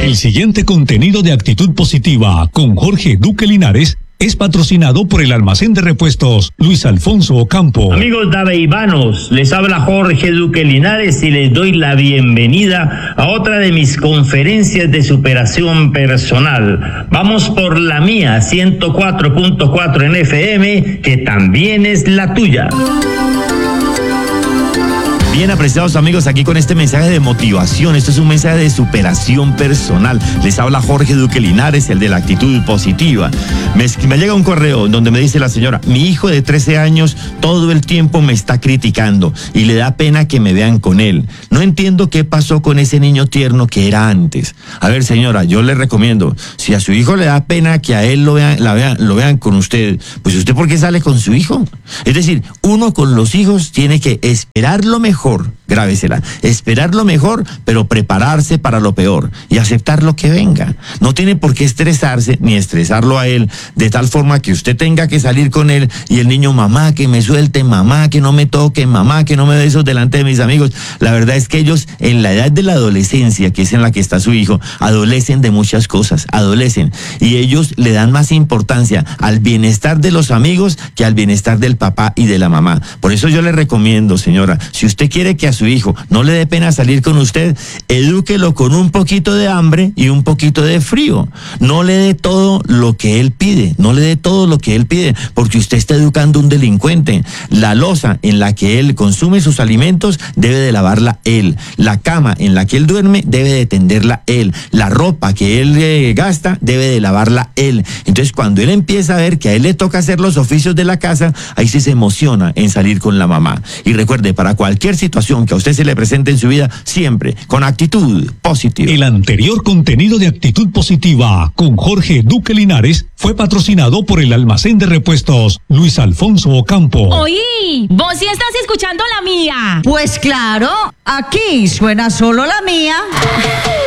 El siguiente contenido de Actitud Positiva con Jorge Duque Linares es patrocinado por el almacén de repuestos Luis Alfonso Ocampo. Amigos daveivanos, les habla Jorge Duque Linares y les doy la bienvenida a otra de mis conferencias de superación personal. Vamos por la mía, 104.4 en FM, que también es la tuya. Bien, apreciados amigos, aquí con este mensaje de motivación. Esto es un mensaje de superación personal. Les habla Jorge Duque Linares, el de la actitud positiva. Me llega un correo donde me dice la señora: mi hijo de 13 años todo el tiempo me está criticando y le da pena que me vean con él. No entiendo qué pasó con ese niño tierno que era antes. A ver, señora, yo le recomiendo, si a su hijo le da pena que a él lo vean con usted, pues ¿usted por qué sale con su hijo? Es decir, uno con los hijos tiene que esperar lo mejor. Grábesela, esperar lo mejor, pero prepararse para lo peor y aceptar lo que venga. No tiene por qué estresarse ni estresarlo a él de tal forma que usted tenga que salir con él y el niño: mamá, que me suelte, mamá, que no me toque, mamá, que no me besos delante de mis amigos. La verdad es que ellos, en la edad de la adolescencia, que es en la que está su hijo, adolecen de muchas cosas, y ellos le dan más importancia al bienestar de los amigos que al bienestar del papá y de la mamá. Por eso yo le recomiendo, señora, si usted quiere que a su hijo no le dé pena salir con usted, edúquelo con un poquito de hambre y un poquito de frío. No le dé todo lo que él pide, porque usted está educando a un delincuente. La loza en la que él consume sus alimentos debe de lavarla él. La cama en la que él duerme debe de tenderla él. La ropa que él gasta debe de lavarla él. Entonces, cuando él empieza a ver que a él le toca hacer los oficios de la casa, ahí sí se emociona en salir con la mamá. Y recuerde, para cualquier situación que a usted se le presente en su vida, siempre con actitud positiva. El anterior contenido de Actitud Positiva con Jorge Duque Linares fue patrocinado por el almacén de repuestos Luis Alfonso Ocampo. Oí, vos sí estás escuchando la mía. Pues claro, aquí suena solo la mía.